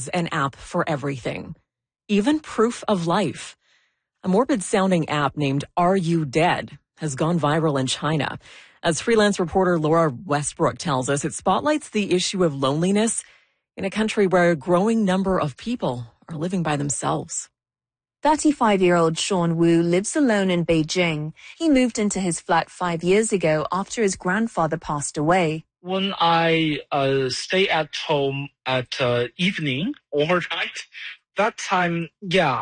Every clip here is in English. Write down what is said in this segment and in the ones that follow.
an app for everything, even proof of life. A morbid-sounding app named Are You Dead has gone viral in China. As freelance reporter Laura Westbrook tells us, it spotlights the issue of loneliness in a country where a growing number of people are living by themselves. 35-year-old Sean Wu lives alone in Beijing. He moved into his flat 5 years ago after his grandfather passed away. When I stay at home at evening or night, that time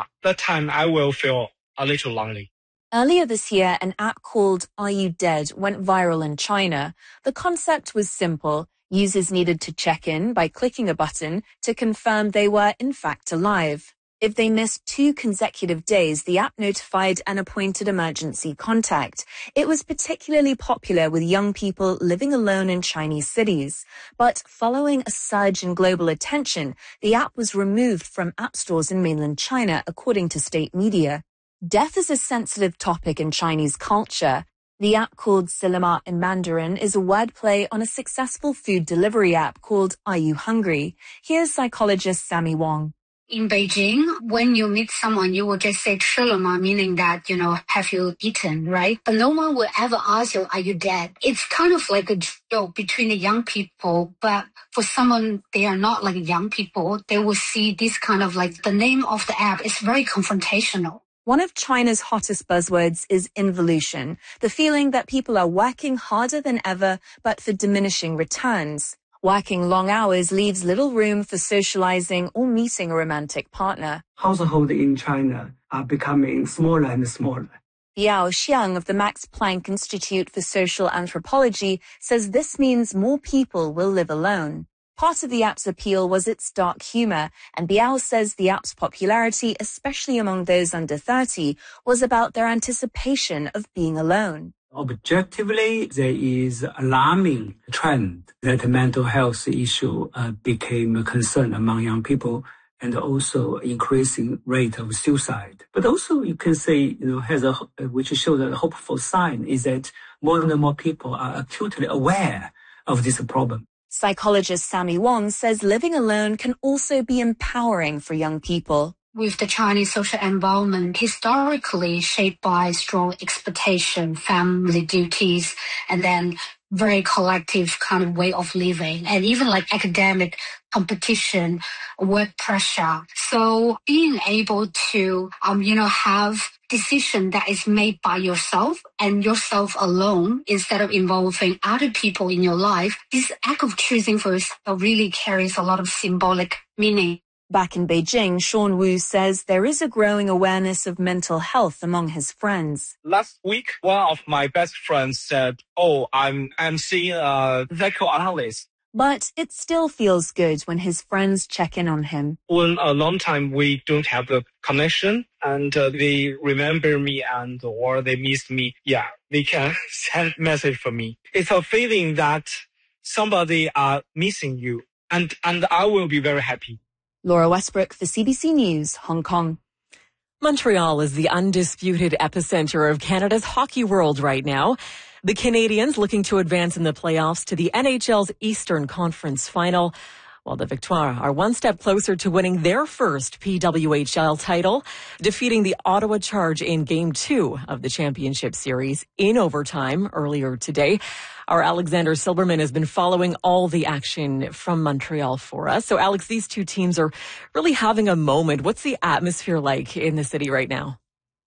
I will feel a little lonely. Earlier this year, an app called Are You Dead went viral in China. The concept was simple. Users needed to check in by clicking a button to confirm they were in fact alive. If they missed 2 consecutive days, the app notified an appointed emergency contact. It was particularly popular with young people living alone in Chinese cities. But following a surge in global attention, the app was removed from app stores in mainland China, according to state media. Death is a sensitive topic in Chinese culture. The app called Sillima in Mandarin is a wordplay on a successful food delivery app called Are You Hungry? Here's psychologist Sammy Wong. In Beijing, when you meet someone, you will just say 吃了吗, meaning that, have you eaten, right? But no one will ever ask you, are you dead? It's kind of like a joke between the young people, but for someone, they are not like young people. They will see this kind of like the name of the app is very confrontational. One of China's hottest buzzwords is involution, the feeling that people are working harder than ever, but for diminishing returns. Working long hours leaves little room for socializing or meeting a romantic partner. Households in China are becoming smaller and smaller. Yao Xiang of the Max Planck Institute for Social Anthropology says this means more people will live alone. Part of the app's appeal was its dark humor, and Biao says the app's popularity, especially among those under 30, was about their anticipation of being alone. Objectively, there is alarming trend that mental health issue became a concern among young people, and also increasing rate of suicide. But also you can say, which shows a hopeful sign is that more and more people are acutely aware of this problem. Psychologist Sammy Wong says living alone can also be empowering for young people. With the Chinese social environment historically shaped by strong expectation, family duties, and then very collective kind of way of living, and even like academic competition, work pressure. So being able to, have decision that is made by yourself and yourself alone instead of involving other people in your life, this act of choosing for yourself really carries a lot of symbolic meaning. Back in Beijing, Sean Wu says there is a growing awareness of mental health among his friends. Last week, one of my best friends said, I'm seeing a psychoanalyst. But it still feels good when his friends check in on him. When a long time we don't have the connection and they remember me or they miss me, they can send message for me. It's a feeling that somebody are missing you and I will be very happy. Laura Westbrook for CBC News, Hong Kong. Montreal is the undisputed epicenter of Canada's hockey world right now. The Canadiens looking to advance in the playoffs to the NHL's Eastern Conference Final, while the Victoires are one step closer to winning their first PWHL title, defeating the Ottawa Charge in Game 2 of the championship series in overtime earlier today. Our Alexander Silberman has been following all the action from Montreal for us. So, Alex, these two teams are really having a moment. What's the atmosphere like in the city right now?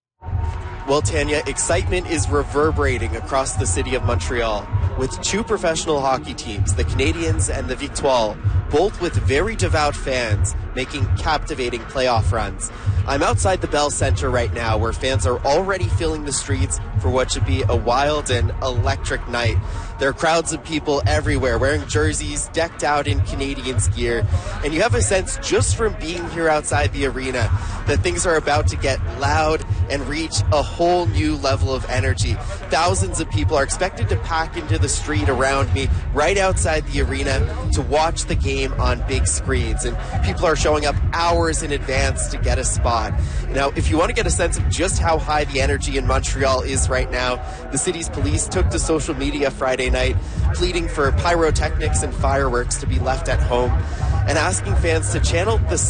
Well, Tanya, excitement is reverberating across the city of Montreal with 2 professional hockey teams, the Canadiens and the Victoires, both with very devout fans making captivating playoff runs. I'm outside the Bell Centre right now where fans are already filling the streets for what should be a wild and electric night. There are crowds of people everywhere wearing jerseys decked out in Canadiens gear. And you have a sense just from being here outside the arena that things are about to get loud and reach a whole new level of energy. Thousands of people are expected to pack into the street around me right outside the arena to watch the game on big screens. And people are showing up hours in advance to get a spot. Now, if you want to get a sense of just how high the energy in Montreal is right now, the city's police took to social media Friday night, pleading for pyrotechnics and fireworks to be left at home and asking fans to channel the